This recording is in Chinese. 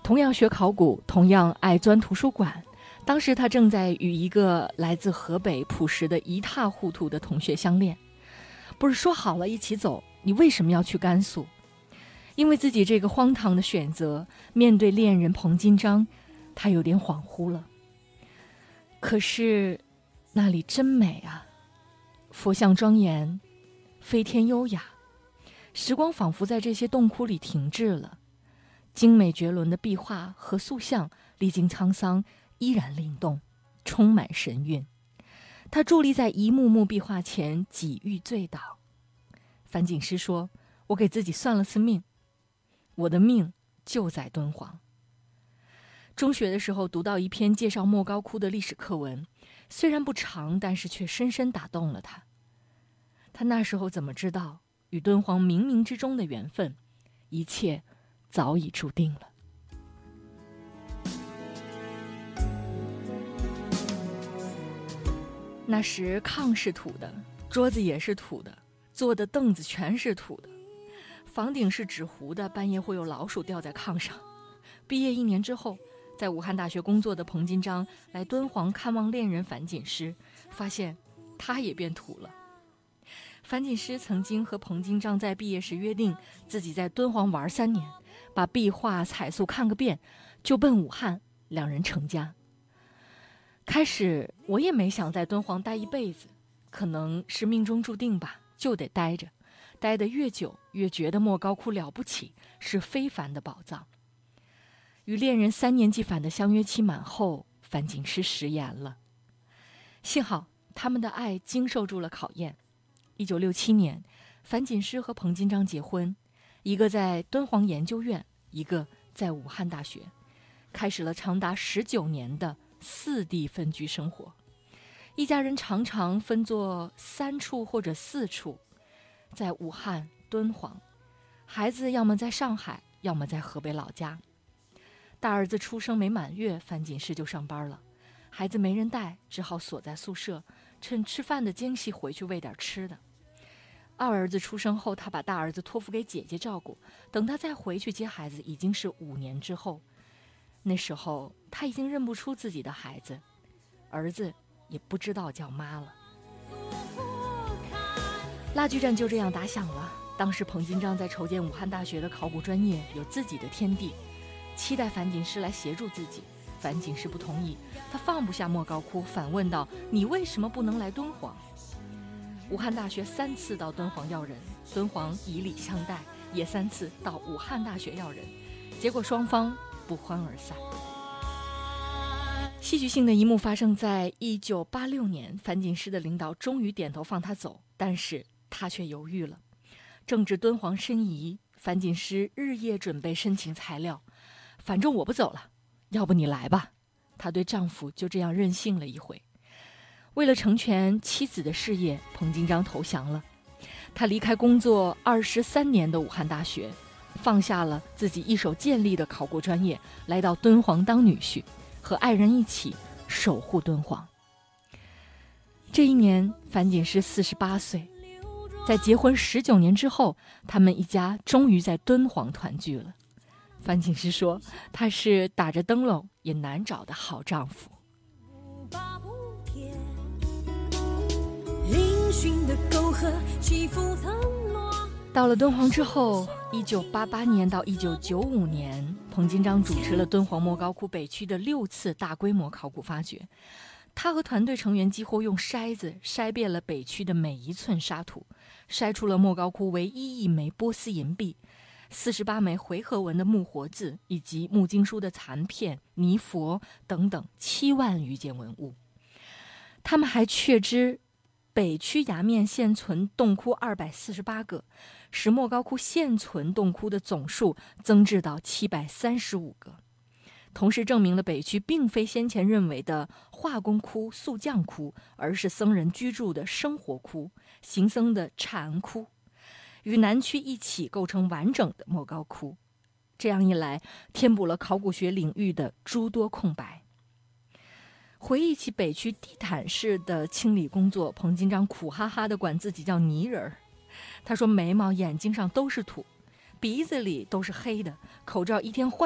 同样学考古，同样爱钻图书馆。当时他正在与一个来自河北朴实的一塌糊涂的同学相恋。不是说好了一起走，你为什么要去甘肃？因为自己这个荒唐的选择，面对恋人彭金章，他有点恍惚了。可是那里真美啊，佛像庄严，飞天优雅，时光仿佛在这些洞窟里停滞了。精美绝伦的壁画和塑像历经沧桑，依然灵动，充满神韵。他伫立在一幕幕壁画前，几欲醉倒。樊锦诗说：“我给自己算了次命，我的命就在敦煌。”中学的时候读到一篇介绍莫高窟的历史课文，虽然不长，但是却深深打动了他。他那时候怎么知道，与敦煌冥冥之中的缘分，一切早已注定了。那时炕是土的，桌子也是土的，坐的凳子全是土的，房顶是纸糊的，半夜会有老鼠掉在炕上。毕业1年之后，在武汉大学工作的彭金章来敦煌看望恋人樊锦诗，发现他也变土了。樊锦诗曾经和彭金章在毕业时约定，自己在敦煌玩3年，把壁画彩塑看个遍，就奔武汉，两人成家。开始我也没想在敦煌待一辈子，可能是命中注定吧，就得待着，待得越久越觉得莫高窟了不起，是非凡的宝藏。与恋人3年即返的相约期满后，樊锦诗食言了。幸好他们的爱经受住了考验。1967年，樊锦诗和彭金章结婚，一个在敦煌研究院，一个在武汉大学，开始了长达19年的4地分居生活。一家人常常分作3处或者4处，在武汉、敦煌，孩子要么在上海，要么在河北老家。大儿子出生没满月，樊锦诗就上班了，孩子没人带，只好锁在宿舍，趁吃饭的间隙回去喂点吃的。二儿子出生后，他把大儿子托付给姐姐照顾，等他再回去接孩子，已经是5年之后。那时候他已经认不出自己的孩子，儿子也不知道叫妈了。拉锯战就这样打响了。当时彭金章在筹建武汉大学的考古专业，有自己的天地，期待樊锦诗来协助自己。樊锦诗不同意，他放不下莫高窟，反问道：“你为什么不能来敦煌？”武汉大学3次到敦煌要人，敦煌以礼相待，也3次到武汉大学要人，结果双方不欢而散。戏剧性的一幕发生在1986年，樊锦诗的领导终于点头放他走，但是他却犹豫了。正值敦煌申遗，樊锦诗日夜准备申请材料，反正我不走了，要不你来吧。她对丈夫就这样任性了一回。为了成全妻子的事业，彭金章投降了。他离开工作23年的武汉大学，放下了自己一手建立的考古专业，来到敦煌当女婿，和爱人一起守护敦煌。这一年，樊锦诗48岁，在结婚19年之后，他们一家终于在敦煌团聚了。樊锦诗说，他是打着灯笼也难找的好丈夫。到了敦煌之后，1988年到1995年，彭金章主持了敦煌莫高窟北区的6次大规模考古发掘。他和团队成员几乎用筛子筛遍了北区的每一寸沙土，筛出了莫高窟唯一一枚波斯银币、48枚回颌纹的木活字，以及木经书的残片、泥佛等等7万余件文物。他们还确知北区崖面现存洞窟248个，使莫高窟现存洞窟的总数增至到735个，同时证明了北区并非先前认为的化工窟、塑匠窟，而是僧人居住的生活窟、行僧的禅窟，与南区一起构成完整的莫高窟。这样一来，填补了考古学领域的诸多空白。回忆起北区地毯式的清理工作，彭金章苦哈哈地管自己叫泥人儿。他说眉毛、眼睛上都是土，鼻子里都是黑的，口罩一天换